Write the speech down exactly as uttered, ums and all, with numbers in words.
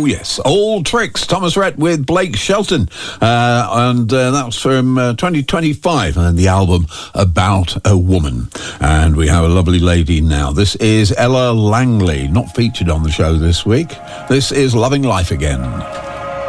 Oh, yes. All Tricks. Thomas Rhett with Blake Shelton. Uh, and uh, that's from uh, twenty twenty-five, and the album About a Woman. And we have a lovely lady now. This is Ella Langley, not featured on the show this week. This is Loving Life Again.